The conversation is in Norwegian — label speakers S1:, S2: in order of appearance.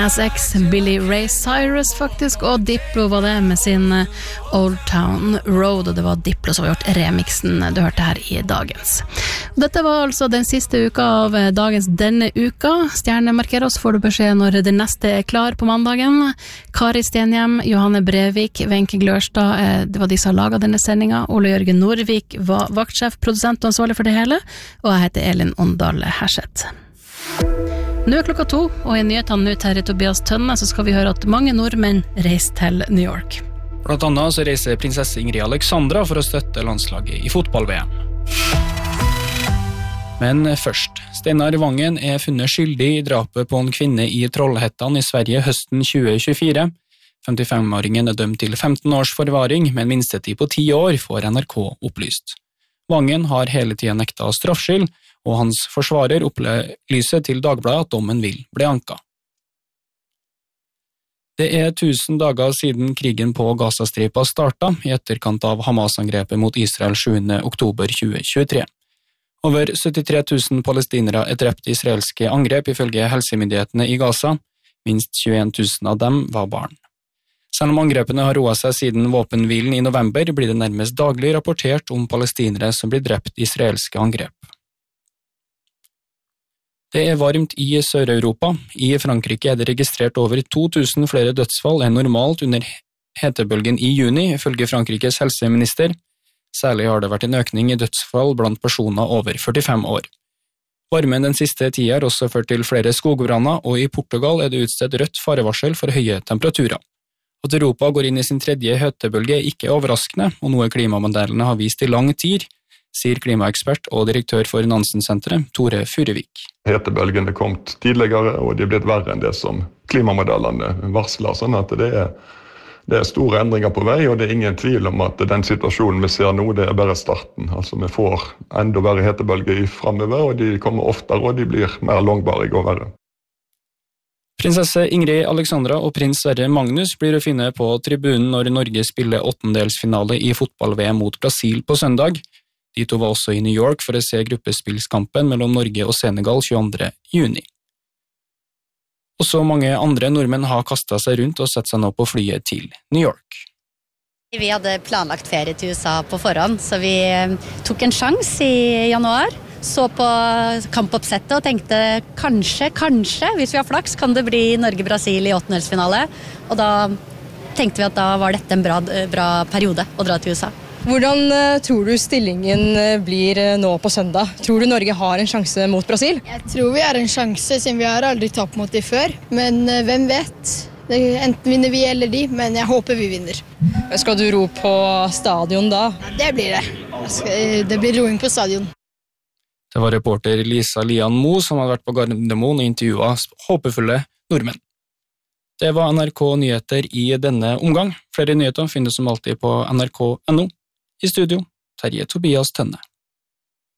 S1: Nas X, Billy Ray Cyrus faktisk, og Diplo var det med sin Old Town Road, og det var Diplo som har gjort remixen du hørte her i dagens. Dette var altså den siste uka av dagens denne uka. Stjernemarker oss, får du beskjed når det neste er klar på mandagen. Kari Stenhjem, Johanne Brevik, Wenche Glørstad, det var de som laget denne sendingen. Ole Jørgen Norvik var vaktsjef, produsent og ansvarlig for det hele, og jeg heter Elin Åndal Herseth. Nå er klokka 2, og i nyhetene nå til Tobias Tønne så skal vi høre at mange nordmenn reiser til New York.
S2: Blant annet så reiser prinsesse Ingrid Alexandra for å støtte landslaget i fotball-VM. Men først, Steinar Vangen er funnet skyldig i drapet på en kvinne i Trollhättan i Sverige høsten 2024. 55-åringen er dømt til 15 års forvaring, med en minstetid på 10 år, får NRK opplyst. Vangen har hele tiden nektet straffskyld, og hans forsvarer opplyser til Dagbladet at dommen vil bli anket. Det er 1000 dager siden krigen på Gazastripa startet, i etterkant av Hamas-angrepet mot Israel 7. oktober 2023. Over 73 000 palestinere er drept i israelske angrep ifølge helsemyndighetene i Gaza. Minst 21 000 av dem var barn. Selv om angrepene har roet seg siden våpenhvilen i november, blir det nærmest daglig rapportert om palestinere som blir drept i israelske angrep. Det er varmt i Sør-Europa. I Frankrike er det registrert over 2000 flere dødsfall enn normalt under hetebølgen i juni, ifølge Frankrikes helseminister. Særlig har det vært en økning i dødsfall blant personer over 45 år. Varmen den siste tiden har også ført til flere skogbranner, og i Portugal er det utstedt rødt farevarsel for høye temperaturer. At Europa går inn i sin tredje hetebølge er ikke overraskende, og noe klimamodellene har vist i lang tid, sier klimaekspert og direktør for Nansen-senteret, Tore Furuvik.
S3: Hetebølgene er kommet tidligere, og de er blitt verre enn det som klimamodellene varsler, sånn at det er store endringer på vei, og det er ingen tvil om at den situasjonen vi ser nå, det er bare starten. Altså vi får enda verre hetebølger fremover, og de kommer oftere, og de blir mer langvarige og verre.
S2: Prinsesse Ingrid Alexandra og prins Sverre Magnus blir å finne på tribunen når Norge spiller åttendelsfinale i fotball-VM mot Brasil på søndag. De to var også i New York for å se gruppespillskampen mellom Norge og Senegal 22. juni. Også mange andre nordmenn har kastet seg rundt og sett seg nå på flyet til New York.
S4: Vi hadde planlagt ferie til USA på forhånd, så vi tok en sjans i januar. Så på kampoppsettet og tenkte kanskje, hvis vi har flaks, kan det bli Norge-Brasil i åttendelsfinale. Og da tenkte vi at da var dette en bra periode å dra til USA.
S5: Hvordan tror du stillingen blir nå på søndag? Tror du Norge har en sjanse mot Brasil?
S6: Jeg tror vi har en sjanse, siden vi har aldri tapt mot de før. Men hvem vet? Enten vinner vi eller de, men jeg håper vi vinner.
S5: Skal du ro på stadion da?
S6: Ja, det blir det. Det blir roing på stadion.
S2: Det var reporter Lisa Lian Mo som hadde vært på Gardermoen og intervjuet håpefulle nordmenn. Det var NRK Nyheter i denne omgang. Flere nyheter finnes som alltid på nrk.no. I studio, Terje Tobias Tønne.